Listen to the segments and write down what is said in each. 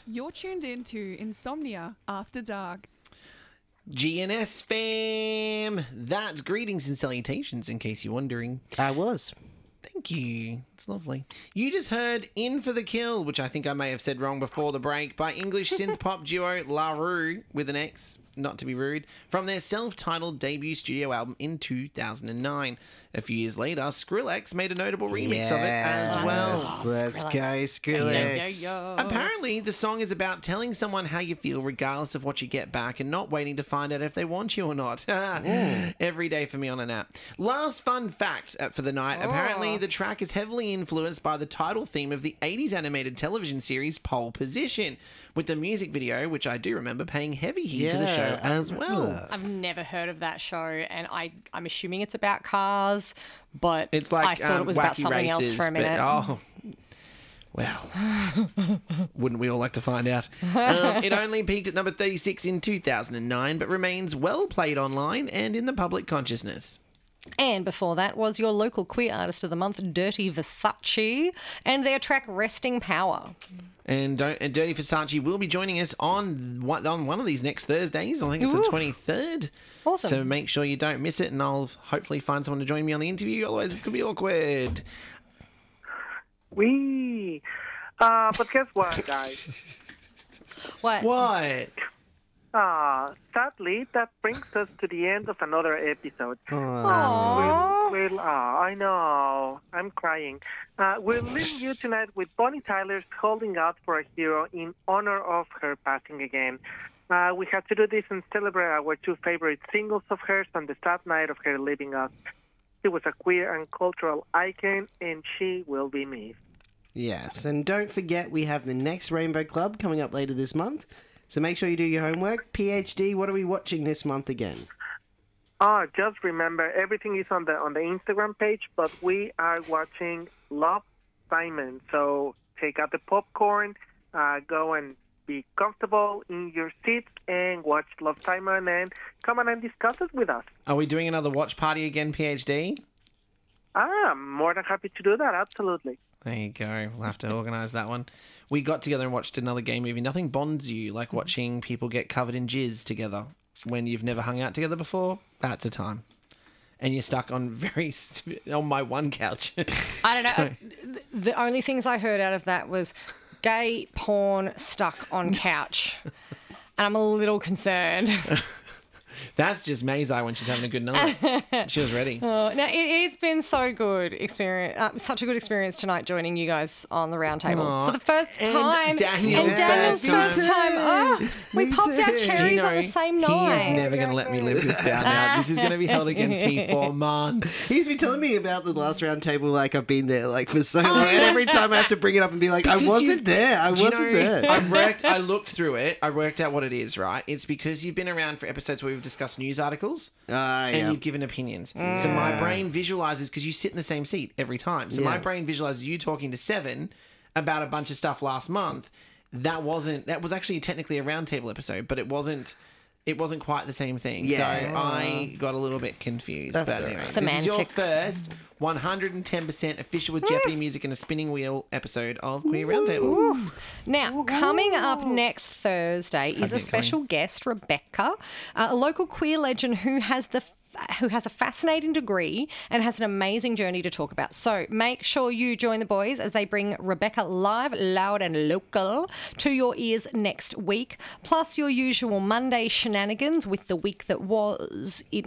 You're tuned in to Insomnia After Dark. GNS fam, that's greetings and salutations in case you're wondering. I was. Thank you. It's lovely. You just heard In for the Kill, which I think I may have said wrong before the break, by English synth pop duo La Rue, with an X, not to be rude, from their self-titled debut studio album in 2009. A few years later, Skrillex made a notable remix of it as well. Let's go, Skrillex. Apparently, the song is about telling someone how you feel regardless of what you get back and not waiting to find out if they want you or not. Every day for me on an app. Last fun fact for the night. Apparently, the track is heavily influenced by the title theme of the 80s animated television series Pole Position, with the music video, which I do remember, paying heavy heed to the show as well. I've never heard of that show, and I'm assuming it's about cars, but It's like I thought it was about Wacky something Races, else for a minute. Well, wouldn't we all like to find out? It only peaked at number 36 in 2009, but remains well played online and in the public consciousness. And before that was your local queer artist of the month, Dirty Versace, and their track Resting Power. And Dirty Versace will be joining us on one of these next Thursdays. I think it's the 23rd. Awesome. So make sure you don't miss it, and I'll hopefully find someone to join me on the interview. Otherwise, it's going to be awkward. Wee. But guess what, guys? What? Sadly, that brings us to the end of another episode. I know. I'm crying. We're leaving you tonight with Bonnie Tyler's Holding Out for a Hero in honor of her passing again. We had to do this and celebrate our two favorite singles of hers on the sad night of her leaving us. She was a queer and cultural icon, and she will be missed. Yes, and don't forget we have the next Rainbow Club coming up later this month. So make sure you do your homework. PhD, what are we watching this month again? Just remember, everything is on the Instagram page, but we are watching Love, Simon. So take out the popcorn, go and be comfortable in your seats and watch Love, Simon, and come on and discuss it with us. Are we doing another watch party again, PhD? I'm more than happy to do that, absolutely. There you go. We'll have to organise that one. We got together and watched another gay movie. Nothing bonds you like watching people get covered in jizz together when you've never hung out together before. That's a time. And you're stuck on my one couch. I don't know. The only things I heard out of that was gay porn stuck on couch. And I'm a little concerned. That's just Maisai when she's having a good night. She was ready. Now, it's been so good experience, such a good experience tonight joining you guys on the round table for the first time. Daniel's first time. We popped out cherries on the same night. He is never going to let me live this down now. This is going to be held against me for months. He's been telling me about the last round table like I've been there like for so long. And every time I have to bring it up and be like, I wasn't there. I looked through it. I worked out what it is, right? It's because you've been around for episodes where we've discussed news articles and you've given opinions. So my brain visualizes, because you sit in the same seat every time. So my brain visualizes you talking to Seven about a bunch of stuff last month. That was actually technically a roundtable episode, but it wasn't quite the same thing. So I got a little bit confused. But anyway, Semantics. This is your first 110% official with Jeopardy music and a spinning wheel episode of Queer Roundtable. Now, coming up next Thursday is a special guest, Rebecca, a local queer legend who has a fascinating degree and has an amazing journey to talk about. So make sure you join the boys as they bring Rebecca live, loud and local to your ears next week, plus your usual Monday shenanigans with the week that was in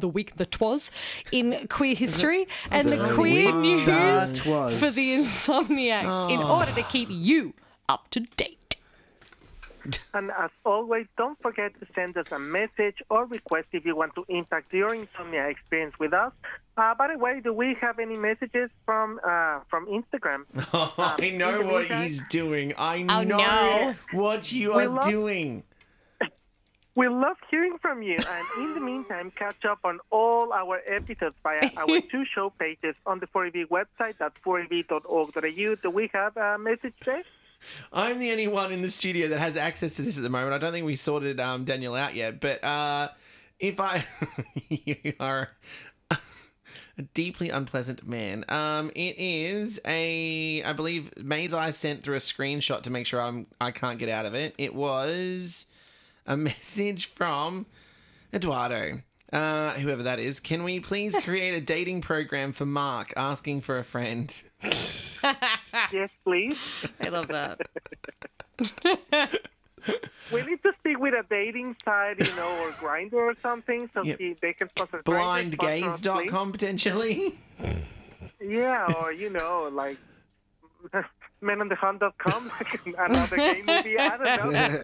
in queer history and the queer news for the Insomniacs in order to keep you up to date. And as always, don't forget to send us a message or request if you want to impact your insomnia experience with us. By the way, do we have any messages from Instagram? I know what he's doing. I know what you are doing. We love hearing from you. And in the meantime, catch up on all our episodes via our two show pages on the 4EB website, that's 4EB.org.au. Do we have a message there? I'm the only one in the studio that has access to this at the moment. I don't think we sorted Daniel out yet. But if I... you are... A deeply unpleasant man. It is I believe Maze I sent through a screenshot to make sure I can't get out of it. It was a message from Eduardo. Whoever that is, can we please create a dating program for Mark asking for a friend? Yes, please. I love that. We need to stick with a dating site, or Grindr or something, so they can sponsor Blindgaze.com potentially. Yeah, or like menonthehunt.com, another gay movie. I don't know.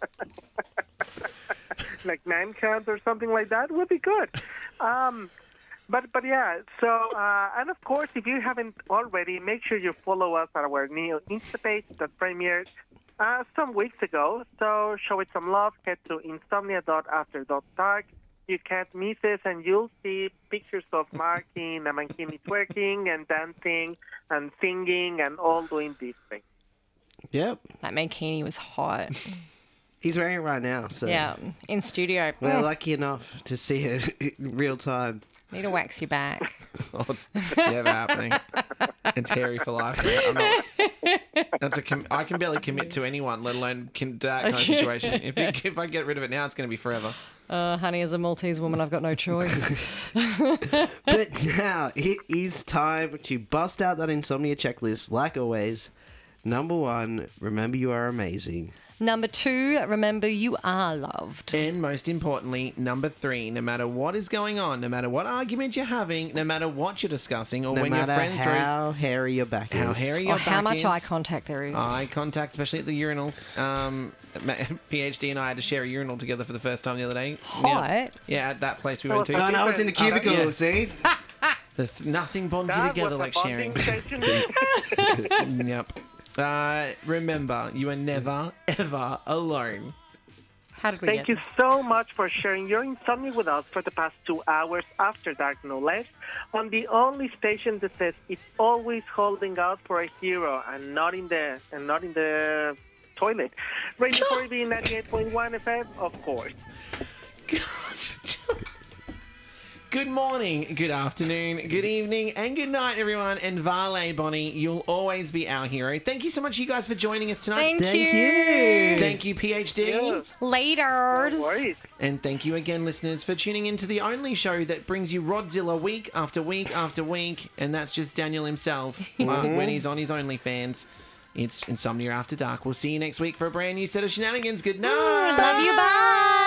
Like Manhunt or something like that would be good. But yeah, so, and of course, if you haven't already, make sure you follow us at our new Insta page that premiered some weeks ago. So show it some love. Head to insomnia.after.dark. You can't miss it, and you'll see pictures of Mark in a mankini twerking and dancing and singing and all doing these things. Yep. That mankini was hot. He's wearing it right now. So Yeah, in studio. we're lucky enough to see it in real time. Need to wax your back. Oh, never happening. It's hairy for life. I'm not, I can barely commit to anyone, let alone that kind of situation. If I get rid of it now, it's going to be forever. Honey, as a Maltese woman, I've got no choice. But now it is time to bust out that insomnia checklist. Like always, number 1, remember you are amazing. Number 2, remember you are loved. And most importantly, number 3, no matter what is going on, no matter what argument you're having, no matter what you're discussing, or No when your matter friend how hairy your back is. how hairy your Or how back much is. eye contact there is. Eye contact, especially at the urinals. PhD and I had to share a urinal together for the first time the other day. Hot? Yeah, at that place we went to. Oh, no, I was in the cubicle, Yeah. see? Nothing bonds you That together was like a sharing. bonding session. Yep. Remember, you are never, ever alone. How did we Thank you so much for sharing your insomnia with us for the past 2 hours after dark, no less, on the only station that says it's always holding out for a hero and not in the toilet. Radio 4B 98.1 FM, of course. Good morning, good afternoon, good evening, and good night, everyone. And Vale, Bonnie, you'll always be our hero. Thank you so much, you guys, for joining us tonight. Thank you. Thank you, PhD. Yeah. Laters. No worries. And thank you again, listeners, for tuning into the only show that brings you Rodzilla week after week after week. And that's just Daniel himself when he's on his OnlyFans. It's Insomnia After Dark. We'll see you next week for a brand new set of shenanigans. Good night. Love you. Bye.